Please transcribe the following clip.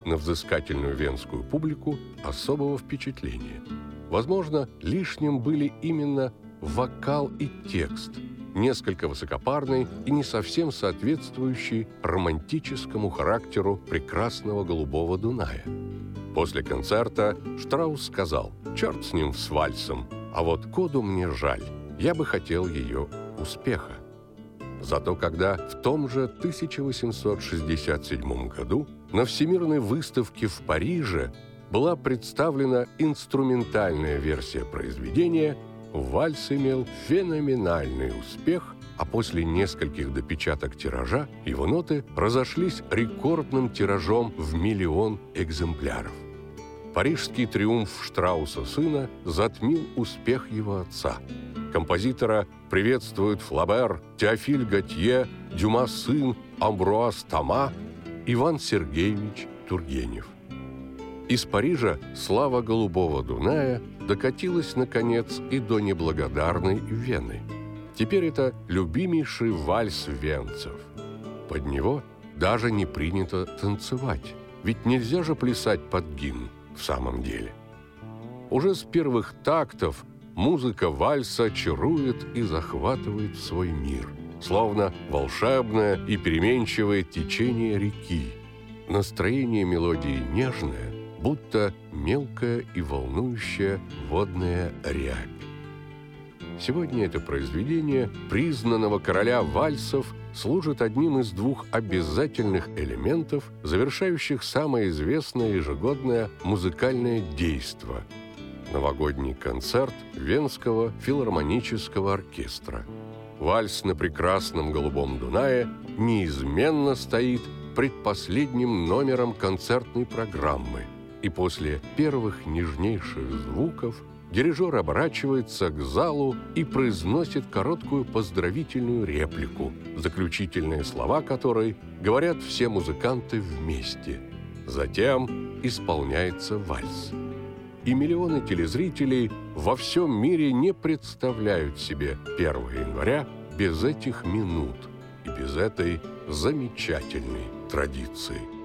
на взыскательную венскую публику особого впечатления. Возможно, лишним были именно вокал и текст, несколько высокопарный и не совсем соответствующий романтическому характеру прекрасного голубого Дуная. После концерта Штраус сказал: «Черт с ним, с вальсом, а вот коду мне жаль, я бы хотел ее успеха». Зато когда в том же 1867 году на Всемирной выставке в Париже была представлена инструментальная версия произведения, вальс имел феноменальный успех, а после нескольких допечаток тиража его ноты разошлись рекордным тиражом в 1 000 000 экземпляров. Парижский триумф Штрауса сына затмил успех его отца. Композитора приветствуют Флабер, Теофиль Готье, Дюма сын, Амбруаз Тома, Иван Сергеевич Тургенев. Из Парижа слава голубого Дуная докатилась, наконец, и до неблагодарной Вены. Теперь это любимейший вальс венцев. Под него даже не принято танцевать, ведь нельзя же плясать под гимн в самом деле. Уже с первых тактов музыка вальса чарует и захватывает в свой мир, словно волшебное и переменчивое течение реки. Настроение мелодии нежное, будто мелкая и волнующая водная рябь. Сегодня это произведение признанного короля вальсов служит одним из 2 обязательных элементов, завершающих самое известное ежегодное музыкальное действо – новогодний концерт Венского филармонического оркестра. Вальс на прекрасном голубом Дунае неизменно стоит предпоследним номером концертной программы, и после первых нежнейших звуков дирижер оборачивается к залу и произносит короткую поздравительную реплику, заключительные слова которой говорят все музыканты вместе. Затем исполняется вальс. И миллионы телезрителей во всем мире не представляют себе 1 января без этих минут и без этой замечательной традиции.